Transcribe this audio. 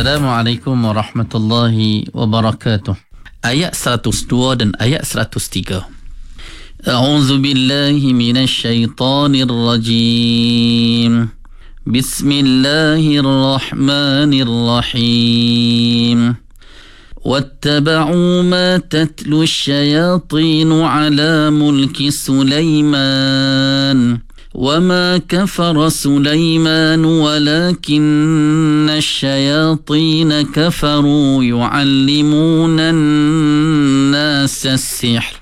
Assalamualaikum warahmatullahi wabarakatuh. Ayat 102 dan ayat 103. A'udzu billahi minasy syaithanir rajim. Bismillahirrahmanirrahim. واتبعوا ما تتلو الشياطين على ملك سليمان وما كفر سليمان ولكن الشياطين كفروا يعلمون الناس السحر